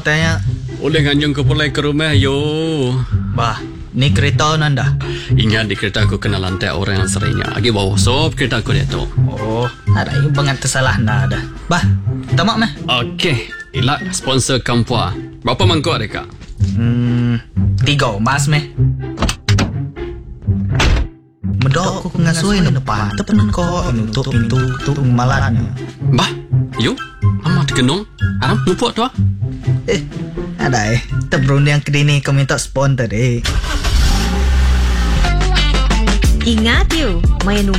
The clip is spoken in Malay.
tanya. Oleh nganyung ke pulai ke rumah, yo. Bah, ni kereta nanda. Ingat di kereta aku kena lantai orang yang serainya. Agi bawa sop kereta aku dia tu. Oh, ada yang banget tersalah nada. Bah, tamak meh. Okey, ilak sponsor Kampua. Berapa mangkuk dia, Kak? 3 emas meh. Medok aku ngasui di depan. Tepen kok nutup pintu tu malatnya. Bah, yo. Amat kenong. Aram lupa tu. Ada terberundang ke dini kau minta sponsor deh. Ingat you, main